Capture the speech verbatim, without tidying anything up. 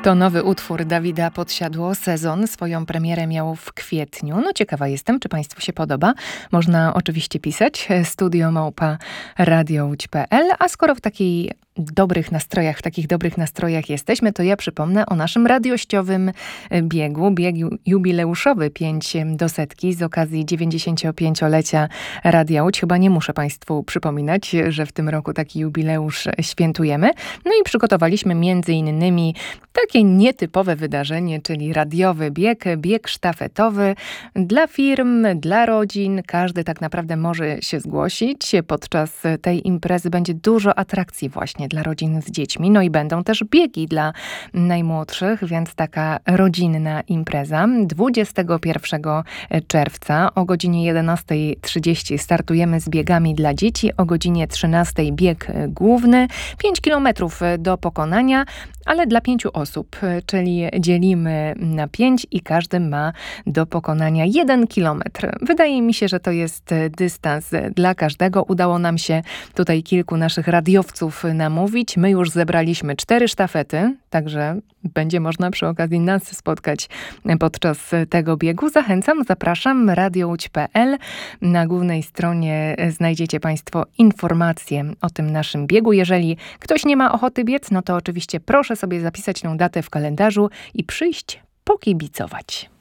To nowy utwór Dawida Podsiadło, Sezon. Swoją premierę miał w kwietniu. No ciekawa jestem, czy Państwu się podoba. Można oczywiście pisać studio małpa radiołódź kropka pe el, a skoro w takiej dobrych nastrojach, w takich dobrych nastrojach jesteśmy, to ja przypomnę o naszym radiościowym biegu, bieg jubileuszowy pięć do setki z okazji dziewięćdziesięciopięciolecia Radia Łódź. Chyba nie muszę Państwu przypominać, że w tym roku taki jubileusz świętujemy. No i przygotowaliśmy między innymi takie nietypowe wydarzenie, czyli radiowy bieg, bieg sztafetowy dla firm, dla rodzin. Każdy tak naprawdę może się zgłosić. Podczas tej imprezy będzie dużo atrakcji właśnie dla rodzin z dziećmi. No i będą też biegi dla najmłodszych, więc taka rodzinna impreza. dwudziestego pierwszego czerwca o godzinie jedenasta trzydzieści startujemy z biegami dla dzieci. O godzinie trzynasta bieg główny. pięć kilometrów do pokonania, ale dla pięciu osób, czyli dzielimy na pięć i każdy ma do pokonania jeden kilometr. Wydaje mi się, że to jest dystans dla każdego. Udało nam się tutaj kilku naszych radiowców namówić. My już zebraliśmy cztery sztafety, także będzie można przy okazji nas spotkać podczas tego biegu. Zachęcam, zapraszam, radiołódź kropka pe el. Na głównej stronie znajdziecie Państwo informacje o tym naszym biegu. Jeżeli ktoś nie ma ochoty biec, no to oczywiście proszę sobie zapisać tę datę w kalendarzu i przyjść pokibicować.